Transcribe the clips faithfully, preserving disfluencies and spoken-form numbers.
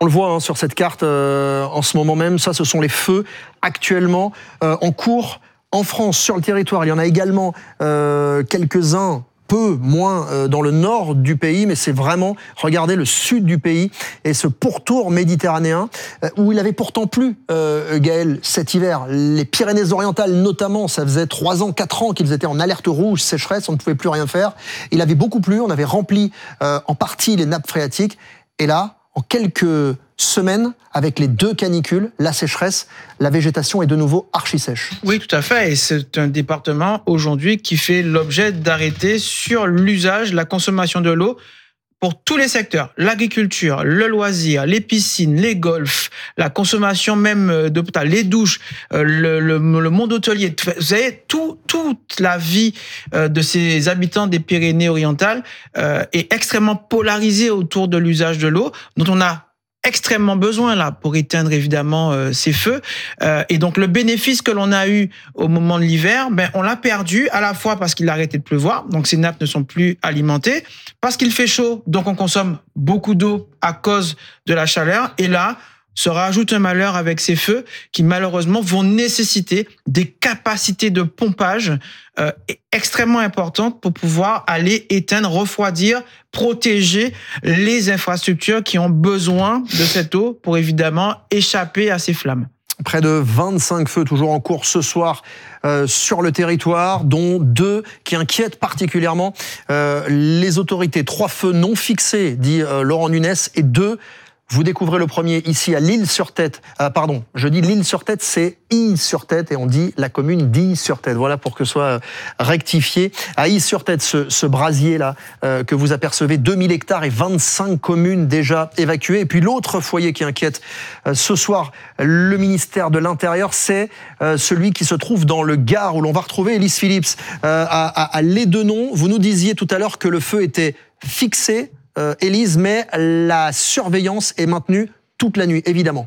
On le voit hein, sur cette carte euh, en ce moment même, ça ce sont les feux actuellement euh, en cours en France, sur le territoire. Il y en a également euh, quelques-uns, peu moins euh, dans le nord du pays, mais c'est vraiment, regardez, le sud du pays et ce pourtour méditerranéen euh, où il avait pourtant plu, euh, Gaël, cet hiver. Les Pyrénées-Orientales notamment, ça faisait trois ans, quatre ans qu'ils étaient en alerte rouge, sécheresse, on ne pouvait plus rien faire. Il avait beaucoup plu, on avait rempli euh, en partie les nappes phréatiques et là, en quelques semaines, avec les deux canicules, la sécheresse, la végétation est de nouveau archi sèche. Oui, tout à fait. Et c'est un département aujourd'hui qui fait l'objet d'arrêtés sur l'usage, la consommation de l'eau pour tous les secteurs. L'agriculture, le loisir, les piscines, les golfs, la consommation même d'eau potable, les douches, le, le, le monde hôtelier. Vous savez, tout, toute la vie de ces habitants des Pyrénées-Orientales est extrêmement polarisée autour de l'usage de l'eau, dont on a extrêmement besoin là pour éteindre évidemment euh, ces feux euh, et donc le bénéfice que l'on a eu au moment de l'hiver, ben on l'a perdu à la fois parce qu'il a arrêté de pleuvoir, donc ces nappes ne sont plus alimentées, parce qu'il fait chaud, donc on consomme beaucoup d'eau à cause de la chaleur, et là se rajoute un malheur avec ces feux qui malheureusement vont nécessiter des capacités de pompage euh, extrêmement importantes pour pouvoir aller éteindre, refroidir, protéger les infrastructures qui ont besoin de cette eau pour évidemment échapper à ces flammes. Près de vingt-cinq feux toujours en cours ce soir euh, sur le territoire, dont deux qui inquiètent particulièrement euh, les autorités. Trois feux non fixés, dit euh, Laurent Nunez, et deux. Vous découvrez le premier ici à l'Isle-sur-Tête. Euh, pardon, je dis l'Isle-sur-Tête, c'est Isle-sur-Tête et on dit la commune d'Isle-sur-Tête. Voilà pour que ce soit rectifié. À Isle-sur-Tête, ce, ce brasier-là euh, que vous apercevez, deux mille hectares et vingt-cinq communes déjà évacuées. Et puis l'autre foyer qui inquiète euh, ce soir le ministère de l'Intérieur, c'est euh, celui qui se trouve dans le Gard où l'on va retrouver Élise Phillips euh, à, à, à Lédenon. Vous nous disiez tout à l'heure que le feu était fixé. Euh, Élise, mais la surveillance est maintenue toute la nuit, évidemment.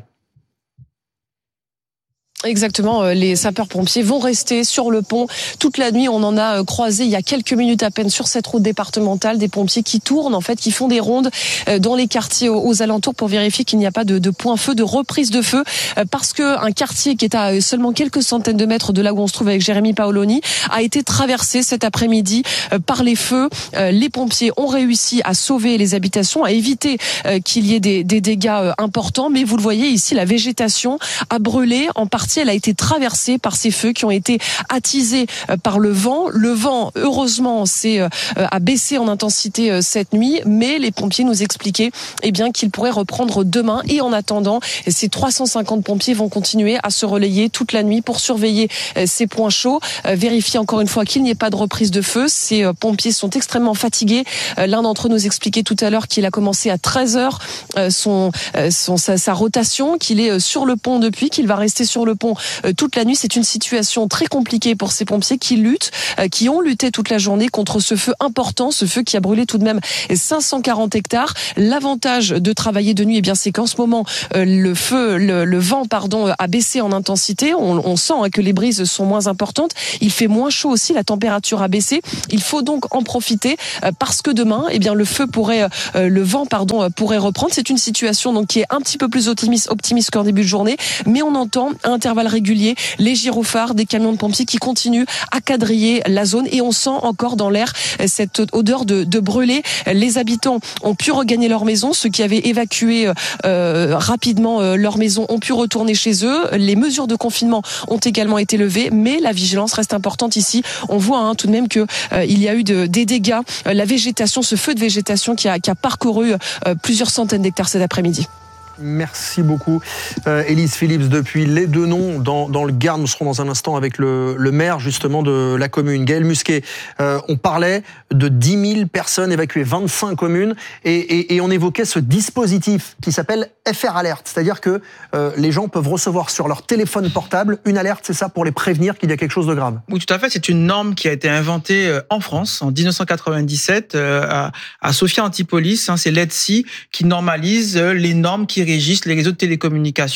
Exactement, les sapeurs-pompiers vont rester sur le pont toute la nuit. On en a croisé il y a quelques minutes à peine sur cette route départementale des pompiers qui tournent, en fait, qui font des rondes dans les quartiers aux alentours pour vérifier qu'il n'y a pas de, de point feu, de reprise de feu, parce que un quartier qui est à seulement quelques centaines de mètres de là où on se trouve avec Jérémy Paoloni a été traversé cet après-midi par les feux. Les pompiers ont réussi à sauver les habitations, à éviter qu'il y ait des, des dégâts importants, mais vous le voyez ici, la végétation a brûlé en partie. Elle a été traversée par ces feux qui ont été attisés par le vent. Le vent, heureusement, s'est a baissé en intensité cette nuit, mais les pompiers nous expliquaient eh bien qu'il pourrait reprendre demain. Et en attendant, ces trois cent cinquante pompiers vont continuer à se relayer toute la nuit pour surveiller ces points chauds, vérifier encore une fois qu'il n'y ait pas de reprise de feu. Ces pompiers sont extrêmement fatigués. L'un d'entre eux nous expliquait tout à l'heure qu'il a commencé à treize heures son, son sa, sa rotation, qu'il est sur le pont depuis, qu'il va rester sur le pont toute la nuit. C'est une situation très compliquée pour ces pompiers qui luttent, qui ont lutté toute la journée contre ce feu important, ce feu qui a brûlé tout de même cinq cent quarante hectares. L'avantage de travailler de nuit, eh bien, c'est qu'en ce moment, le feu, le, le vent, pardon, a baissé en intensité. On, on sent que les brises sont moins importantes. Il fait moins chaud aussi, la température a baissé. Il faut donc en profiter parce que demain, eh bien, le feu pourrait, le vent, pardon, pourrait reprendre. C'est une situation donc qui est un petit peu plus optimiste, optimiste qu'en début de journée, mais on entend un intervalles réguliers, les gyrophares des camions de pompiers qui continuent à quadriller la zone et on sent encore dans l'air cette odeur de, de brûlé. Les habitants ont pu regagner leur maison, ceux qui avaient évacué euh, rapidement euh, leur maison ont pu retourner chez eux. Les mesures de confinement ont également été levées, mais la vigilance reste importante ici. On voit hein, tout de même que euh, il y a eu de, des dégâts. La végétation, ce feu de végétation qui a, qui a parcouru euh, plusieurs centaines d'hectares cet après-midi. Merci beaucoup, euh, Élise Phillips, depuis Lédenon, dans, dans le Gard. Nous serons dans un instant avec le, le maire, justement, de la commune, Gaël Musquet. Euh, on parlait de dix mille personnes évacuées, vingt-cinq communes, et, et, et on évoquait ce dispositif qui s'appelle F R Alert, c'est-à-dire que euh, les gens peuvent recevoir sur leur téléphone portable une alerte, c'est ça, pour les prévenir qu'il y a quelque chose de grave. Oui, tout à fait. C'est une norme qui a été inventée en France en dix-neuf cent quatre-vingt-dix-sept euh, à, à Sophia Antipolis. Hein, c'est l'E T S I qui normalise les normes qui régissent les réseaux de télécommunications.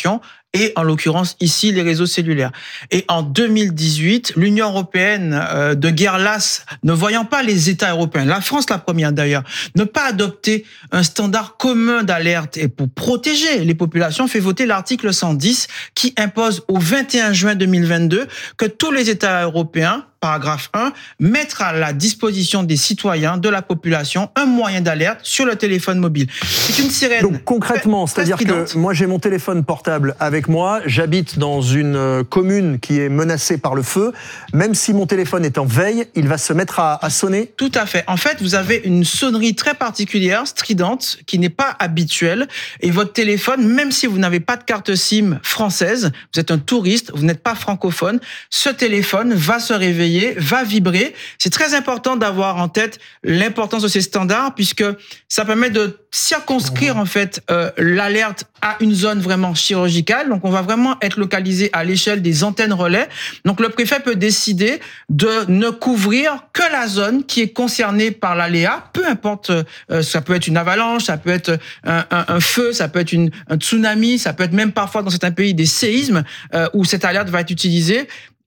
et en l'occurrence ici les réseaux cellulaires. Et en deux mille dix-huit, l'Union européenne, euh, de guerre lasse, ne voyant pas les États européens, la France la première d'ailleurs, ne pas adopter un standard commun d'alerte et pour protéger les populations, fait voter l'article cent dix qui impose au vingt et un juin deux mille vingt-deux que tous les États européens, paragraphe un, mettre à la disposition des citoyens, de la population, un moyen d'alerte sur le téléphone mobile. C'est une sirène. Donc concrètement, c'est-à-dire que moi j'ai mon téléphone portable avec moi, j'habite dans une commune qui est menacée par le feu, même si mon téléphone est en veille, il va se mettre à, à sonner? Tout à fait. En fait, vous avez une sonnerie très particulière, stridente, qui n'est pas habituelle, et votre téléphone, même si vous n'avez pas de carte SIM française, vous êtes un touriste, vous n'êtes pas francophone, ce téléphone va se réveiller, va vibrer. C'est très important d'avoir en tête l'importance de ces standards puisque ça permet de circonscrire en fait euh, l'alerte à une zone vraiment chirurgicale. Donc on va vraiment être localisé à l'échelle des antennes relais. Donc le préfet peut décider de ne couvrir que la zone qui est concernée par l'aléa, peu importe, euh, ça peut être une avalanche, ça peut être un, un, un feu, ça peut être une, un tsunami, ça peut être même parfois dans certains pays des séismes euh, où cette alerte va être utilisée.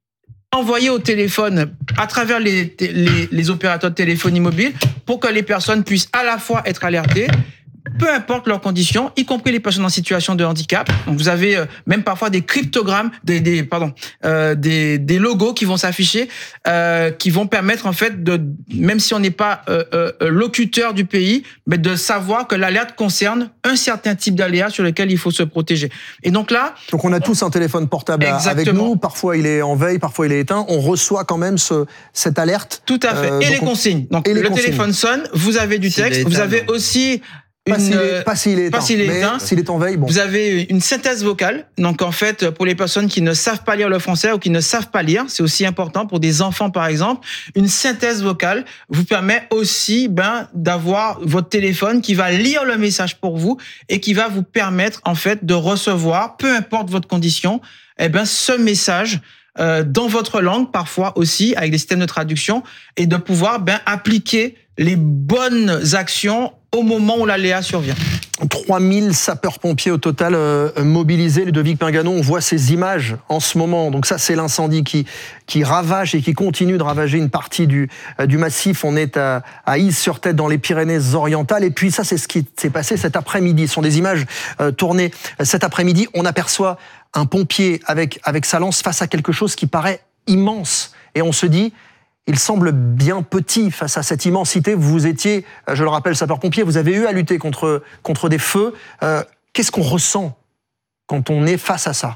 Envoyé au téléphone à travers les, les, les opérateurs de téléphonie mobile pour que les personnes puissent à la fois être alertées, peu importe leurs conditions, y compris les personnes en situation de handicap. Donc vous avez euh, même parfois des cryptogrammes, des, des pardon, euh, des, des logos qui vont s'afficher, euh, qui vont permettre en fait de, même si on n'est pas euh, euh, locuteur du pays, mais de savoir que l'alerte concerne un certain type d'aléa sur lequel il faut se protéger. Et donc là, donc on a tous un téléphone portable exactement. Avec nous. Parfois il est en veille, parfois il est éteint. On reçoit quand même ce, cette alerte. Tout à fait. Euh, et les on... consignes. Donc et le consignes. Téléphone sonne. Vous avez du texte. Éteint, vous avez non. aussi Pas s'il est, pas s'il est éteint, pas s'il est mais éteint. S'il est en veille, bon. Vous avez une synthèse vocale. Donc, en fait, pour les personnes qui ne savent pas lire le français ou qui ne savent pas lire, c'est aussi important pour des enfants, par exemple. Une synthèse vocale vous permet aussi, ben, d'avoir votre téléphone qui va lire le message pour vous et qui va vous permettre, en fait, de recevoir, peu importe votre condition, eh ben, ce message, euh, dans votre langue, parfois aussi, avec des systèmes de traduction, et de pouvoir, ben, appliquer les bonnes actions au moment où l'aléa survient. trois mille sapeurs-pompiers au total euh, mobilisés. Ludovic Pingano, on voit ces images en ce moment. Donc ça, c'est l'incendie qui, qui ravage et qui continue de ravager une partie du, euh, du massif. On est à, à Is-sur-Tête dans les Pyrénées-Orientales. Et puis ça, c'est ce qui s'est passé cet après-midi. Ce sont des images euh, tournées cet après-midi. On aperçoit un pompier avec, avec sa lance face à quelque chose qui paraît immense. Et on se dit... il semble bien petit face à cette immensité. Vous étiez, je le rappelle, sapeur-pompier, vous avez eu à lutter contre, contre des feux. Euh, qu'est-ce qu'on ressent quand on est face à ça ?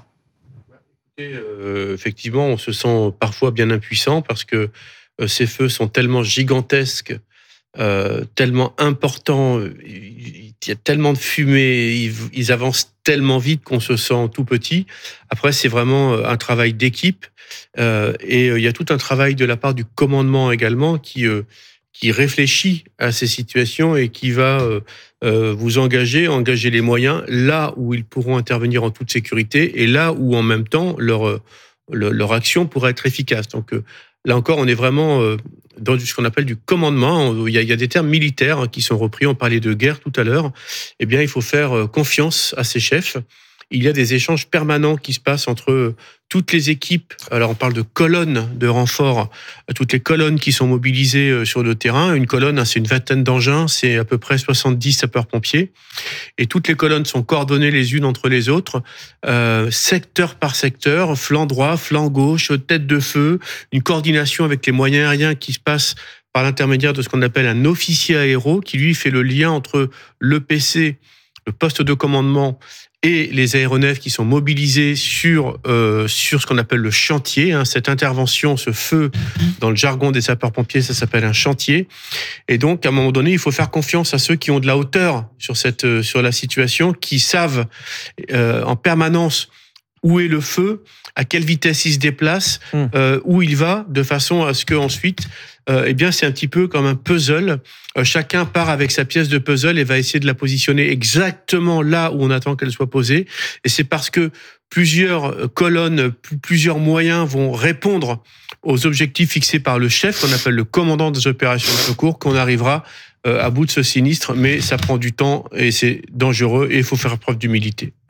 Et euh, effectivement, on se sent parfois bien impuissant parce que euh, ces feux sont tellement gigantesques, euh, tellement importants, il y a tellement de fumée, ils, ils avancent tellement vite qu'on se sent tout petit. Après, c'est vraiment un travail d'équipe. Euh, et euh, il y a tout un travail de la part du commandement également qui euh, qui réfléchit à ces situations et qui va euh, euh, vous engager, engager les moyens là où ils pourront intervenir en toute sécurité et là où en même temps leur euh, leur action pourra être efficace. Donc euh, là encore, on est vraiment euh, dans ce qu'on appelle du commandement. Il y a, il y a des termes militaires hein, qui sont repris. On parlait de guerre tout à l'heure. Eh bien, il faut faire confiance à ces chefs. Il y a des échanges permanents qui se passent entre toutes les équipes. Alors, on parle de colonnes de renfort, toutes les colonnes qui sont mobilisées sur le terrain. Une colonne, c'est une vingtaine d'engins, c'est à peu près soixante-dix sapeurs-pompiers. Et toutes les colonnes sont coordonnées les unes entre les autres, euh, secteur par secteur, flanc droit, flanc gauche, tête de feu, une coordination avec les moyens aériens qui se passe par l'intermédiaire de ce qu'on appelle un officier aéro, qui lui fait le lien entre le P C, le poste de commandement, et les aéronefs qui sont mobilisés sur euh, sur ce qu'on appelle le chantier. Hein, cette intervention, ce feu, dans le jargon des sapeurs-pompiers, ça s'appelle un chantier. Et donc, à un moment donné, il faut faire confiance à ceux qui ont de la hauteur sur cette sur la situation, qui savent euh, en permanence où est le feu, à quelle vitesse il se déplace, euh, où il va, de façon à ce que ensuite, euh, eh bien, c'est un petit peu comme un puzzle. Euh, chacun part avec sa pièce de puzzle et va essayer de la positionner exactement là où on attend qu'elle soit posée. Et c'est parce que plusieurs colonnes, plusieurs moyens vont répondre aux objectifs fixés par le chef, qu'on appelle le commandant des opérations de secours, qu'on arrivera à bout de ce sinistre. Mais ça prend du temps et c'est dangereux et il faut faire preuve d'humilité.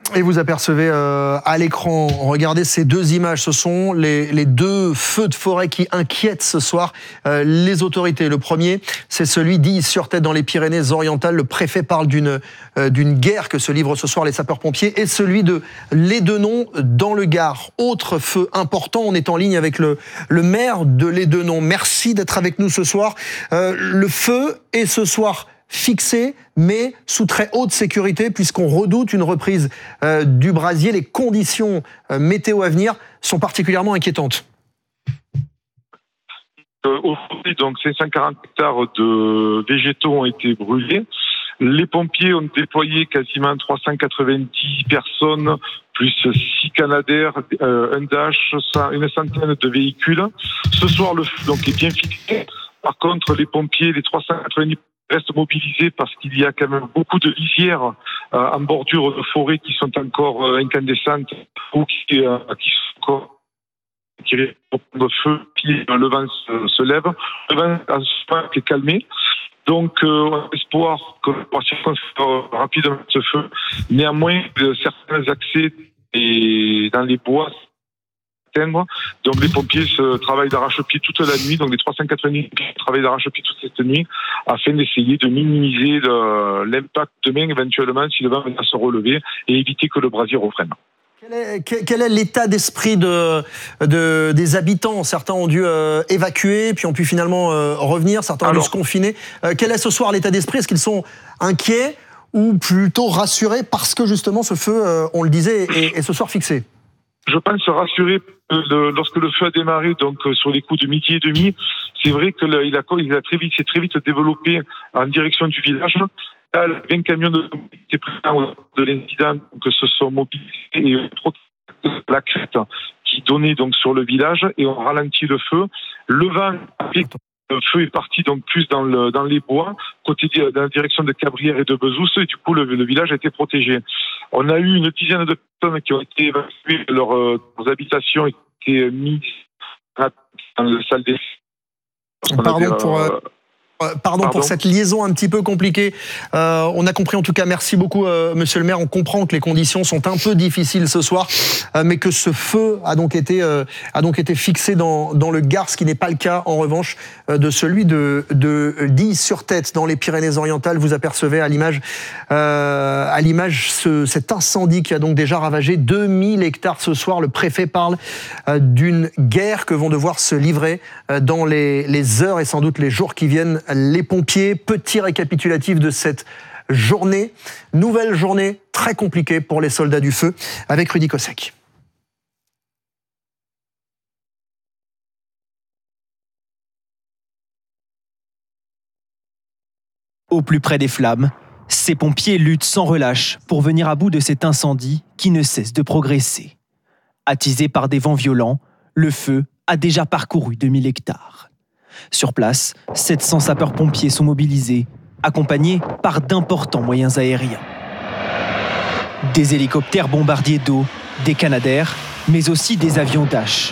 Et vous apercevez euh, à l'écran, regardez ces deux images, ce sont les, les deux feux de forêt qui inquiètent ce soir euh, les autorités. Le premier, c'est celui d'Illes-sur-Tête dans les Pyrénées-Orientales. Le préfet parle d'une euh, d'une guerre que se livrent ce soir les sapeurs-pompiers, et celui de Lédenon dans le Gard. Autre feu important, on est en ligne avec le, le maire de Lédenon. Merci d'être avec nous ce soir. Euh, le feu est ce soir fixé, mais sous très haute sécurité, puisqu'on redoute une reprise euh, du brasier. Les conditions euh, météo à venir sont particulièrement inquiétantes. Euh, aujourd'hui, donc, cinq cent quarante hectares de végétaux ont été brûlés. Les pompiers ont déployé quasiment trois cent quatre-vingt-dix personnes, plus six Canadair, euh, un Dash, une centaine de véhicules. Ce soir, le feu donc, est bien fixé. Par contre, les pompiers, les trois cent quatre-vingt-dix restent mobilisés parce qu'il y a quand même beaucoup de lisières euh, en bordure de forêt qui sont encore euh, incandescentes ou qui, euh, qui sont encore qui répondent au feu, puis le vent se, se lève. Le vent a ce moment est calmé. Donc, euh, on a espoir que pour circonscrire rapidement ce feu. Néanmoins, certains accès et dans les bois donc les pompiers se travaillent d'arrache-pied toute la nuit, donc les trois cent quatre-vingt-dix travaillent d'arrache-pied toute cette nuit afin d'essayer de minimiser le, l'impact demain éventuellement si le vent vient à se relever et éviter que le brasier reprenne. Quel est, quel est l'état d'esprit de, de, des habitants ? Certains ont dû euh, évacuer, puis ont pu finalement euh, revenir, certains ont Alors, dû se confiner. Euh, quel est ce soir l'état d'esprit ? Est-ce qu'ils sont inquiets ou plutôt rassurés parce que justement ce feu, euh, on le disait, est, est ce soir fixé ? Je pense rassurer euh, lorsque le feu a démarré, donc euh, sur les coups de midi et demi. C'est vrai que le, il a, il a très vite, s'est très vite développé en direction du village. Là, vingt camions de étaient présents de l'incident, que se sont mobilisés et la crête qui donnait donc sur le village et on ralentit le feu. Le vent Le feu est parti donc plus dans, le, dans les bois, côté dans la direction de Cabrières et de Bezous, et du coup le, le village a été protégé. On a eu une dizaine de personnes qui ont été évacuées de leurs, euh, leurs habitations et qui ont été mises dans la salle des... Pardon pour... Euh... Pardon, Pardon pour cette liaison un petit peu compliquée. Euh, on a compris en tout cas, merci beaucoup euh, Monsieur le maire. On comprend que les conditions sont un peu difficiles ce soir, euh, mais que ce feu a donc été, euh, a donc été fixé dans, dans le Gard, ce qui n'est pas le cas en revanche euh, de celui de, de d'Illes-sur-Tête dans les Pyrénées-Orientales. Vous apercevez à l'image, euh, à l'image ce, cet incendie qui a donc déjà ravagé deux mille hectares ce soir. Le préfet parle euh, d'une guerre que vont devoir se livrer euh, dans les, les heures et sans doute les jours qui viennent les pompiers. Petit récapitulatif de cette journée. Nouvelle journée très compliquée pour les soldats du feu avec Rudy Kosek. Au plus près des flammes, ces pompiers luttent sans relâche pour venir à bout de cet incendie qui ne cesse de progresser. Attisé par des vents violents, le feu a déjà parcouru deux mille hectares. Sur place, sept cents sapeurs-pompiers sont mobilisés, accompagnés par d'importants moyens aériens. Des hélicoptères bombardiers d'eau, des Canadair, mais aussi des avions Dash.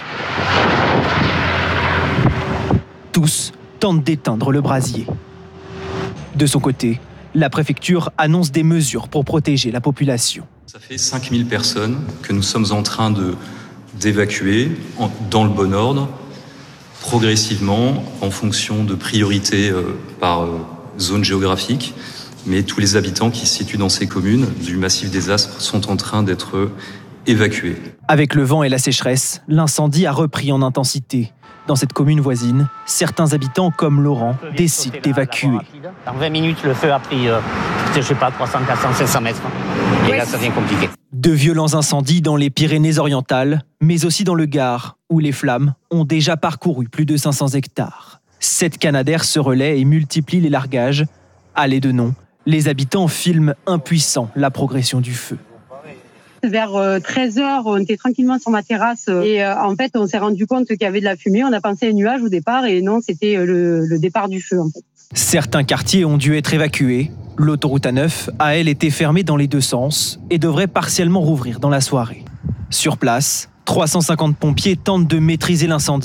Tous tentent d'éteindre le brasier. De son côté, la préfecture annonce des mesures pour protéger la population. Ça fait cinq mille personnes que nous sommes en train de, d'évacuer en, dans le bon ordre, progressivement, en fonction de priorités euh, par euh, zone géographique. Mais tous les habitants qui se situent dans ces communes du massif des Aspres sont en train d'être évacués. Avec le vent et la sécheresse, l'incendie a repris en intensité. Dans cette commune voisine, certains habitants, comme Laurent, décident d'évacuer. En vingt minutes, le feu a pris, euh, je sais pas, trois cents, quatre cents, cinq cents mètres. Et là, ça devient compliqué. De violents incendies dans les Pyrénées-Orientales, mais aussi dans le Gard, où les flammes ont déjà parcouru plus de cinq cents hectares. Sept Canadair se relaient et multiplient les largages. À Lédenon, les habitants filment impuissants la progression du feu. Vers treize heures, on était tranquillement sur ma terrasse et euh, en fait, on s'est rendu compte qu'il y avait de la fumée. On a pensé à un nuage au départ et non, c'était le, le départ du feu en fait. Certains quartiers ont dû être évacués. L'autoroute A neuf a, elle, été fermée dans les deux sens et devrait partiellement rouvrir dans la soirée. Sur place, trois cent cinquante pompiers tentent de maîtriser l'incendie,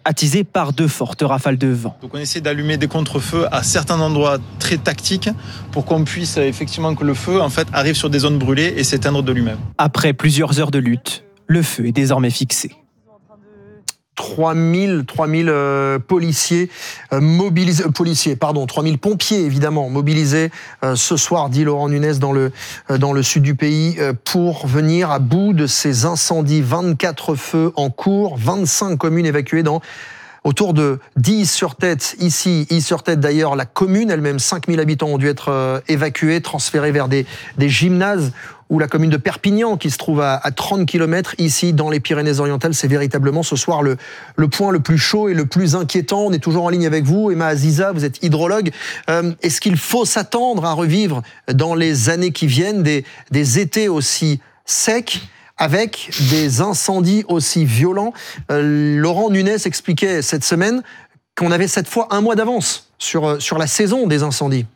attisés par de fortes rafales de vent. Donc on essaie d'allumer des contre-feux à certains endroits très tactiques pour qu'on puisse effectivement que le feu en fait arrive sur des zones brûlées et s'éteindre de lui-même. Après plusieurs heures de lutte, le feu est désormais fixé. trois mille, trois mille euh, policiers euh, mobilisés, euh, policiers, pardon, trois mille pompiers évidemment mobilisés euh, ce soir, dit Laurent Nunez, dans le euh, dans le sud du pays euh, pour venir à bout de ces incendies. vingt-quatre feux en cours, vingt-cinq communes évacuées dans autour de Dies-sur-Tête, ici, Dies-sur-Tête d'ailleurs, la commune elle-même, cinq mille habitants ont dû être euh, évacués, transférés vers des, des gymnases, ou la commune de Perpignan qui se trouve à, à trente kilomètres, ici dans les Pyrénées-Orientales. C'est véritablement ce soir le, le point le plus chaud et le plus inquiétant. On est toujours en ligne avec vous, Emma Aziza, vous êtes hydrologue. Euh, est-ce qu'il faut s'attendre à revivre dans les années qui viennent des, des étés aussi secs avec des incendies aussi violents? euh, Laurent Nunez expliquait cette semaine qu'on avait cette fois un mois d'avance sur, sur la saison des incendies.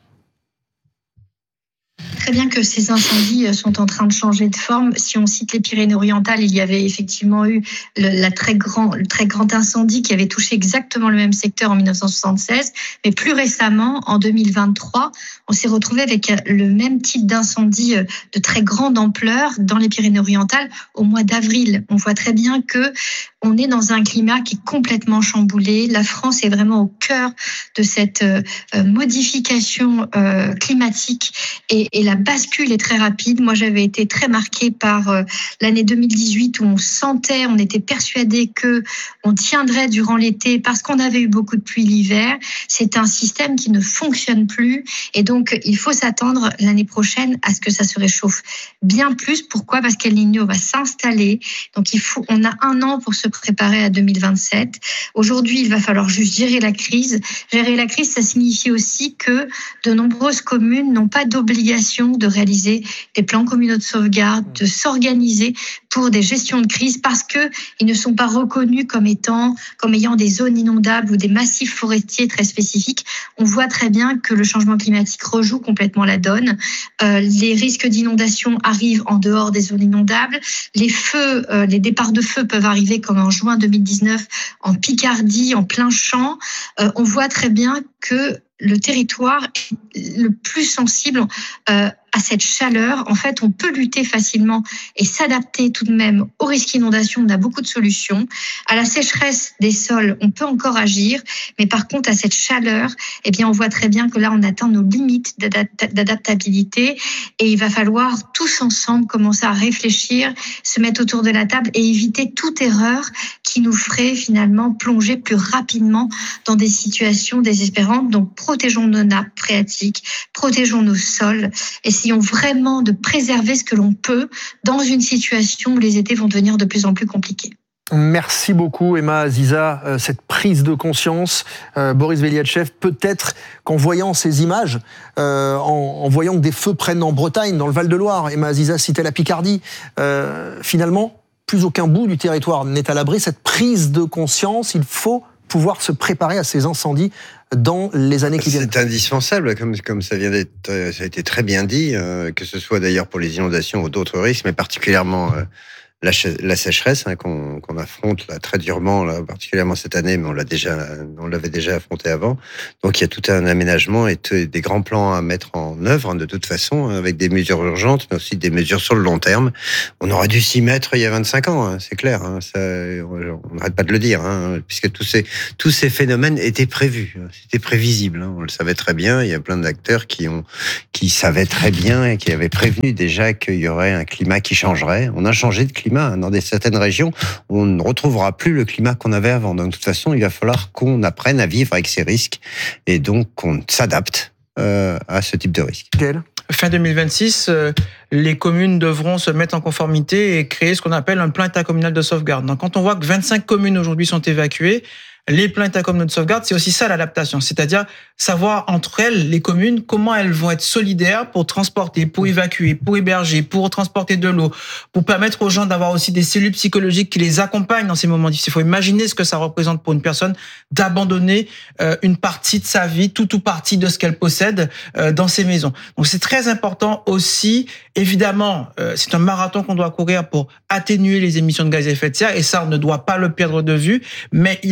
Très bien que ces incendies sont en train de changer de forme. Si on cite les Pyrénées-Orientales, il y avait effectivement eu le, la très grand, le très grand incendie qui avait touché exactement le même secteur en dix-neuf cent soixante-seize. Mais plus récemment, en deux mille vingt-trois, on s'est retrouvé avec le même type d'incendie de très grande ampleur dans les Pyrénées-Orientales au mois d'avril. On voit très bien que on est dans un climat qui est complètement chamboulé. La France est vraiment au cœur de cette euh, modification euh, climatique et, et la bascule est très rapide. Moi, j'avais été très marquée par euh, l'année deux mille dix-huit où on sentait, on était persuadé que on tiendrait durant l'été parce qu'on avait eu beaucoup de pluie l'hiver. C'est un système qui ne fonctionne plus et donc il faut s'attendre l'année prochaine à ce que ça se réchauffe bien plus. Pourquoi ? Parce qu'El Niño va s'installer. Donc il faut, on a un an pour se préparer à deux mille vingt-sept. Aujourd'hui, il va falloir juste gérer la crise. Gérer la crise, ça signifie aussi que de nombreuses communes n'ont pas d'obligation de réaliser des plans communaux de sauvegarde, de s'organiser pour des gestions de crise parce que ils ne sont pas reconnus comme étant, comme ayant des zones inondables ou des massifs forestiers très spécifiques. On voit très bien que le changement climatique rejoue complètement la donne. Euh, les risques d'inondation arrivent en dehors des zones inondables. Les feux, euh, les départs de feu peuvent arriver comme en juin deux mille dix-neuf en Picardie, en plein champ. Euh, on voit très bien que le territoire est le plus sensible euh, à cette chaleur. En fait, on peut lutter facilement et s'adapter tout de même aux risques d'inondation. On a beaucoup de solutions. À la sécheresse des sols, on peut encore agir, mais par contre, à cette chaleur, eh bien, on voit très bien que là, on atteint nos limites d'adaptabilité et il va falloir tous ensemble commencer à réfléchir, se mettre autour de la table et éviter toute erreur qui nous ferait finalement plonger plus rapidement dans des situations désespérantes. Donc, protégeons nos nappes phréatiques, protégeons nos sols, essayons vraiment de préserver ce que l'on peut dans une situation où les étés vont devenir de plus en plus compliqués. Merci beaucoup Emma Aziza, euh, cette prise de conscience. Euh, Boris Veliatchev, peut-être qu'en voyant ces images, euh, en, en voyant que des feux prennent en Bretagne, dans le Val-de-Loire, Emma Aziza citait la Picardie, euh, finalement, plus aucun bout du territoire n'est à l'abri. Cette prise de conscience, il faut pouvoir se préparer à ces incendies dans les années qui viennent. C'est indispensable, comme, comme ça vient d'être, ça a été très bien dit, euh, que ce soit d'ailleurs pour les inondations ou d'autres risques, mais particulièrement euh, la, la sécheresse hein, qu'on, qu'on affronte là, très durement, là, particulièrement cette année, mais on l'a déjà, on l'avait déjà affronté avant. Donc il y a tout un aménagement et t- des grands plans à mettre en œuvre hein, de toute façon, avec des mesures urgentes, mais aussi des mesures sur le long terme. On aurait dû s'y mettre il y a vingt-cinq ans, hein, c'est clair. Hein, ça, on n'arrête pas de le dire, hein, puisque tous ces tous ces phénomènes étaient prévus, c'était prévisible. Hein, on le savait très bien. Il y a plein d'acteurs qui ont qui savaient très bien et qui avaient prévenu déjà qu'il y aurait un climat qui changerait. On a changé de climat. Dans des certaines régions, on ne retrouvera plus le climat qu'on avait avant. Donc, de toute façon, il va falloir qu'on apprenne à vivre avec ces risques et donc qu'on s'adapte euh, à ce type de risque. Quel ? Fin deux mille vingt-six, euh, les communes devront se mettre en conformité et créer ce qu'on appelle un plan intercommunal de sauvegarde. Donc, quand on voit que vingt-cinq communes aujourd'hui sont évacuées, les plans intercommunaux de sauvegarde, c'est aussi ça l'adaptation, c'est-à-dire savoir entre elles, les communes, comment elles vont être solidaires pour transporter, pour évacuer, pour héberger, pour transporter de l'eau, pour permettre aux gens d'avoir aussi des cellules psychologiques qui les accompagnent dans ces moments difficiles. Il faut imaginer ce que ça représente pour une personne d'abandonner euh, une partie de sa vie, tout ou partie de ce qu'elle possède euh, dans ces maisons. Donc c'est très important aussi, évidemment, euh, c'est un marathon qu'on doit courir pour atténuer les émissions de gaz à effet de serre et ça, on ne doit pas le perdre de vue, mais il va falloir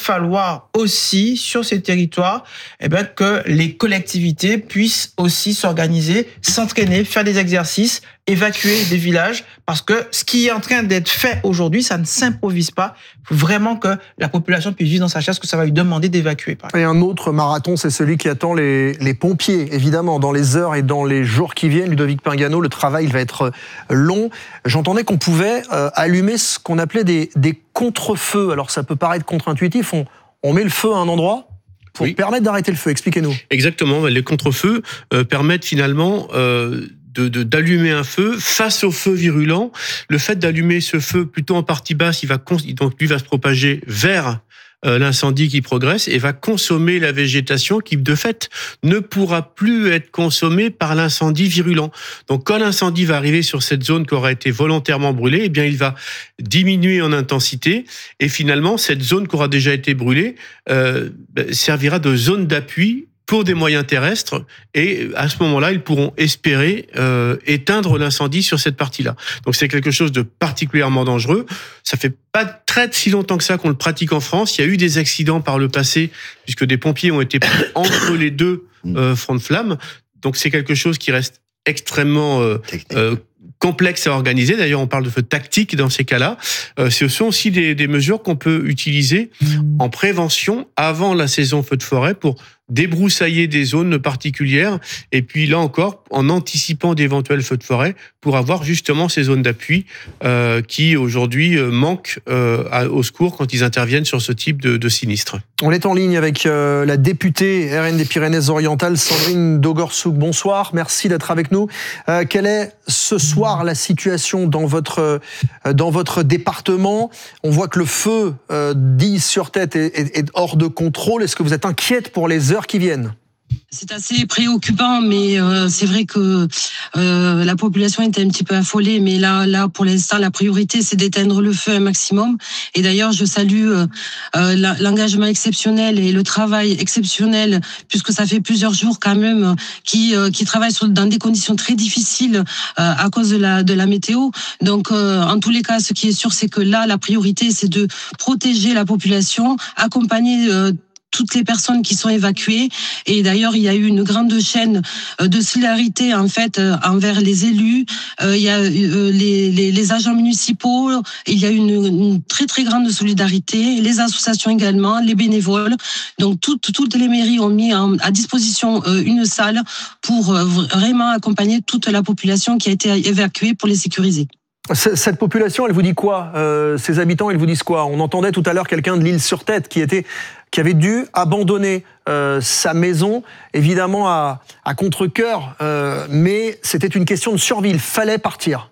falloir aussi, sur ces territoires, eh ben, que les collectivités puissent aussi s'organiser, s'entraîner, faire des exercices, évacuer des villages, parce que ce qui est en train d'être fait aujourd'hui, ça ne s'improvise pas. Il faut vraiment que la population puisse vivre dans sa chaise, que ça va lui demander d'évacuer. Et un autre marathon, c'est celui qui attend les, les pompiers, évidemment, dans les heures et dans les jours qui viennent. Ludovic Pingano, le travail va être long. J'entendais qu'on pouvait euh, allumer ce qu'on appelait des, des contre-feux. Alors ça peut paraître contre-intuitif, on, on met le feu à un endroit pour oui. permettre d'arrêter le feu. Expliquez-nous. Exactement, les contre-feux euh, permettent finalement... Euh, De, de, d'allumer un feu face au feu virulent. Le fait d'allumer ce feu plutôt en partie basse, il va donc lui va se propager vers euh, l'incendie qui progresse et va consommer la végétation qui, de fait, ne pourra plus être consommée par l'incendie virulent. Donc, quand l'incendie va arriver sur cette zone qui aura été volontairement brûlée, eh bien, il va diminuer en intensité et finalement, cette zone qui aura déjà été brûlée euh, servira de zone d'appui pour des moyens terrestres, et à ce moment-là, ils pourront espérer euh, éteindre l'incendie sur cette partie-là. Donc c'est quelque chose de particulièrement dangereux. Ça fait pas très si longtemps que ça qu'on le pratique en France. Il y a eu des accidents par le passé, puisque des pompiers ont été pris entre les deux euh, fronts de flamme. Donc c'est quelque chose qui reste extrêmement euh, euh, complexe à organiser. D'ailleurs, on parle de feu tactique dans ces cas-là. Euh, ce sont aussi des, des mesures qu'on peut utiliser en prévention avant la saison feu de forêt pour débroussailler des zones particulières et puis là encore en anticipant d'éventuels feux de forêt pour avoir justement ces zones d'appui euh, qui aujourd'hui manquent euh, à, au secours quand ils interviennent sur ce type de, de sinistre. On est en ligne avec euh, la députée R N des Pyrénées-Orientales, Sandrine Dogorsouk. Bonsoir, merci d'être avec nous. Euh, quelle est ce soir la situation dans votre, euh, dans votre département? On voit que le feu euh, d'Ille-sur-Tête est, est, est hors de contrôle. Est-ce que vous êtes inquiète pour les heures qui viennent? C'est assez préoccupant, mais euh, c'est vrai que euh, la population était un petit peu affolée. Mais là, là, pour l'instant, la priorité, c'est d'éteindre le feu un maximum. Et d'ailleurs, je salue euh, euh, l'engagement exceptionnel et le travail exceptionnel, puisque ça fait plusieurs jours quand même qui euh, qui travaillent sur, dans des conditions très difficiles euh, à cause de la de la météo. Donc, euh, en tous les cas, ce qui est sûr, c'est que là, la priorité, c'est de protéger la population, accompagner euh, toutes les personnes qui sont évacuées. Et d'ailleurs, il y a eu une grande chaîne de solidarité en fait envers les élus. Il y a les, les, les agents municipaux. Il y a une, une très très grande solidarité. Les associations également, les bénévoles. Donc toutes toutes les mairies ont mis en, à disposition une salle pour vraiment accompagner toute la population qui a été évacuée pour les sécuriser. Cette population, elle vous dit quoi? euh, Ces habitants, ils vous disent quoi? On entendait tout à l'heure quelqu'un de l'Île-sur-Tête qui était, qui avait dû abandonner euh, sa maison, évidemment à, à contre-cœur, euh, mais c'était une question de survie. Il fallait partir.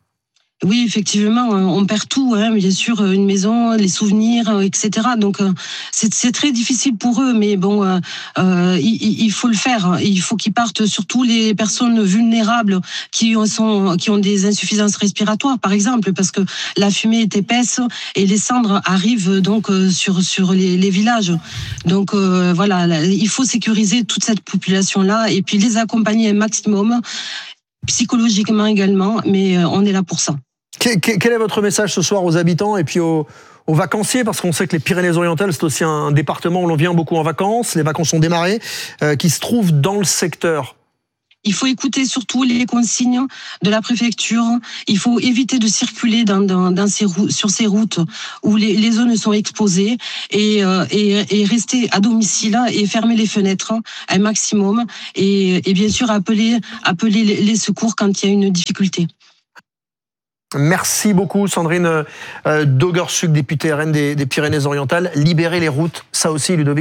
Oui, effectivement, on perd tout, hein, bien sûr, une maison, les souvenirs, et cetera. Donc, c'est, c'est très difficile pour eux, mais bon, euh, il, il faut le faire. Il faut qu'ils partent, surtout les personnes vulnérables qui sont, qui ont des insuffisances respiratoires, par exemple, parce que la fumée est épaisse et les cendres arrivent donc sur sur les, les villages. Donc euh, voilà, il faut sécuriser toute cette population-là et puis les accompagner un maximum, psychologiquement également, mais on est là pour ça. Quel est votre message ce soir aux habitants et puis aux, aux vacanciers? Parce qu'on sait que les Pyrénées-Orientales, c'est aussi un département où l'on vient beaucoup en vacances. Les vacances ont démarré, euh, qui se trouvent dans le secteur. Il faut écouter surtout les consignes de la préfecture. Il faut éviter de circuler dans, dans, dans ces routes, sur ces routes où les, les zones sont exposées et, euh, et, et rester à domicile et fermer les fenêtres un maximum. Et, et bien sûr, appeler, appeler les secours quand il y a une difficulté. Merci beaucoup Sandrine euh, Dogorsouk, députée R N des, des Pyrénées-Orientales. Libérer les routes, ça aussi Ludovic.